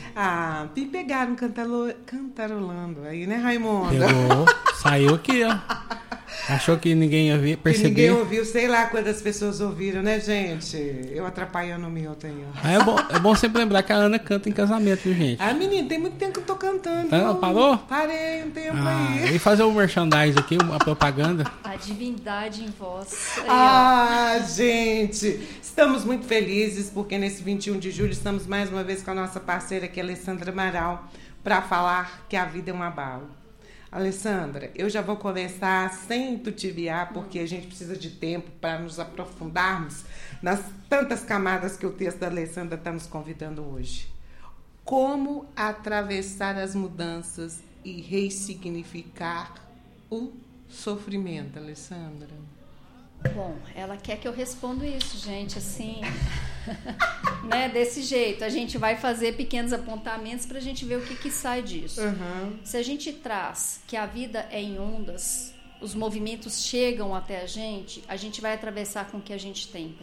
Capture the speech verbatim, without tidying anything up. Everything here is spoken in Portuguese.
Ah, me pegaram cantalo... cantarolando aí, né, Raimundo? Pegou, saiu aqui, ó. Achou que ninguém ia ver, perceber. Que ninguém ouviu, sei lá quantas pessoas ouviram, né, gente? Eu atrapalhando o meu, tenho. Ah, é, bom, é bom sempre lembrar que a Ana canta em casamento, viu, gente? Ah, menina, tem muito tempo que eu tô cantando. Ah, parou? Parei um tempo Ah, aí. e fazer o merchandise aqui, a propaganda. A divindade em voz. Aí, ah, gente, estamos muito felizes porque nesse vinte e um de julho estamos mais uma vez com a nossa parceira aqui, Alessandra Amaral, para falar que a vida é um abalo. Alessandra, eu já vou começar sem tutiviar, porque a gente precisa de tempo para nos aprofundarmos nas tantas camadas que o texto da Alessandra está nos convidando hoje. Como atravessar as mudanças e ressignificar o sofrimento, Alessandra? Bom, ela quer que eu responda isso, gente, assim, né, desse jeito. A gente vai fazer pequenos apontamentos para a gente ver o que, que sai disso. Uhum. Se a gente traz que a vida é em ondas, os movimentos chegam até a gente, a gente vai atravessar com o que a gente tem